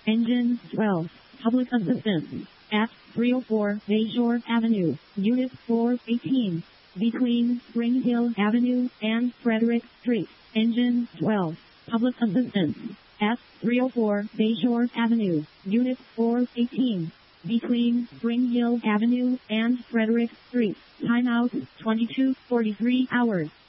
Engine 12. Public assistance. At 304 Bayshore Avenue, Unit 418. Between Spring Hill Avenue and Frederick Street. Engine 12. Public assistance. At 304 Bayshore Avenue, Unit 418. Between Spring Hill Avenue and Frederick Street. Timeout 22:43 hours.